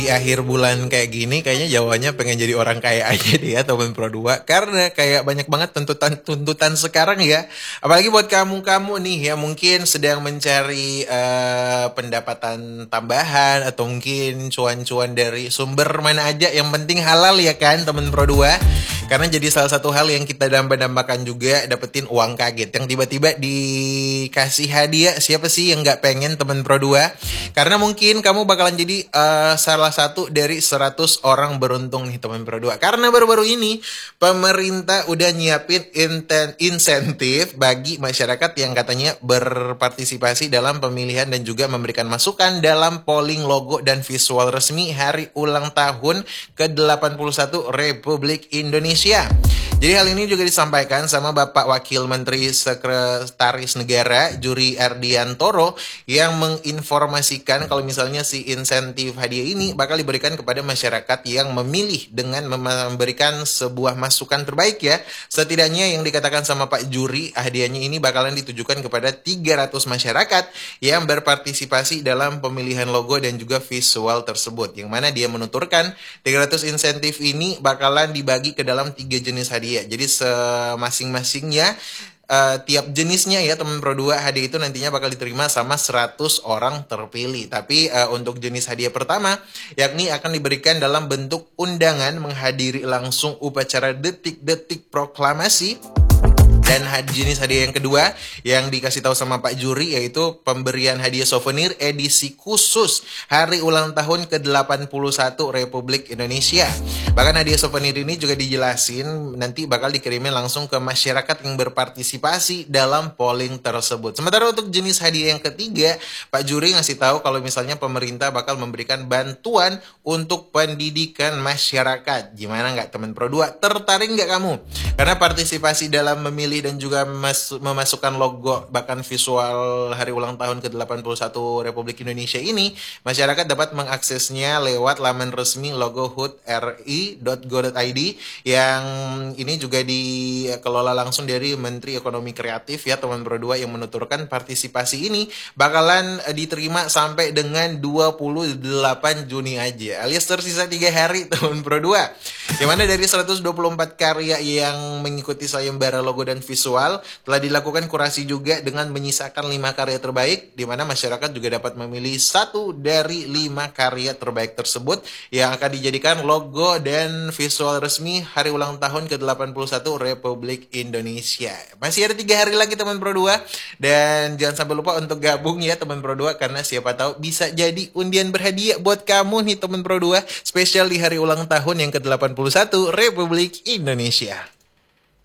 Di akhir bulan kayak gini kayaknya jawabannya pengen jadi orang kaya aja deh ya teman Pro 2 karena kayak banyak banget tuntutan sekarang ya, apalagi buat kamu nih ya mungkin sedang mencari pendapatan tambahan atau mungkin cuan-cuan dari sumber mana aja yang penting halal ya kan teman Pro 2, karena jadi salah satu hal yang kita dambakan juga dapetin uang kaget yang tiba-tiba dikasih hadiah. Siapa sih yang nggak pengen teman Pro 2? Karena mungkin kamu bakalan jadi salah satu dari 100 orang beruntung nih teman Pro 2. Karena baru-baru ini pemerintah udah nyiapin insentif bagi masyarakat yang katanya berpartisipasi dalam pemilihan dan juga memberikan masukan dalam polling logo dan visual resmi hari ulang tahun ke-81 Republik Indonesia. Jadi hal ini juga disampaikan sama Bapak Wakil Menteri Sekretaris Negara Juri Ardiantoro yang menginformasikan kalau misalnya si insentif hadiah ini bakal diberikan kepada masyarakat yang memilih dengan memberikan sebuah masukan terbaik ya. Setidaknya yang dikatakan sama Pak Juri, hadiahnya ini bakalan ditujukan kepada 300 masyarakat yang berpartisipasi dalam pemilihan logo dan juga visual tersebut. Yang mana dia menuturkan 300 insentif ini bakalan dibagi ke dalam 3 jenis hadiah. Jadi masing-masingnya tiap jenisnya ya teman Pro 2 hadiah itu nantinya bakal diterima sama 100 orang terpilih. Tapi untuk jenis hadiah pertama yakni akan diberikan dalam bentuk undangan menghadiri langsung upacara detik-detik proklamasi. Dan jenis hadiah yang kedua yang dikasih tahu sama Pak Juri yaitu pemberian hadiah souvenir edisi khusus hari ulang tahun ke-81 Republik Indonesia. Bahkan hadiah souvenir ini juga dijelasin nanti bakal dikirimin langsung ke masyarakat yang berpartisipasi dalam polling tersebut. Sementara untuk jenis hadiah yang ketiga, Pak Juri ngasih tahu kalau misalnya pemerintah bakal memberikan bantuan untuk pendidikan masyarakat. Gimana nggak teman Pro 2? Tertarik nggak kamu? Karena partisipasi dalam memilih dan juga memasukkan logo bahkan visual hari ulang tahun ke-81 Republik Indonesia ini, masyarakat dapat mengaksesnya lewat laman resmi logohutri.go.id yang ini juga dikelola langsung dari Menteri Ekonomi Kreatif ya teman Pro 2, yang menuturkan partisipasi ini bakalan diterima sampai dengan 28 Juni aja alias tersisa 3 hari teman Pro 2, yang mana dari 124 karya yang mengikuti sayembara logo dan visual telah dilakukan kurasi juga dengan menyisakan 5 karya terbaik, di mana masyarakat juga dapat memilih 1 dari 5 karya terbaik tersebut yang akan dijadikan logo dan visual resmi hari ulang tahun ke-81 Republik Indonesia. Masih ada 3 hari lagi teman Pro 2, dan jangan sampai lupa untuk gabung ya teman Pro 2, karena siapa tahu bisa jadi undian berhadiah buat kamu nih teman Pro 2, spesial di hari ulang tahun yang ke-81 Republik Indonesia.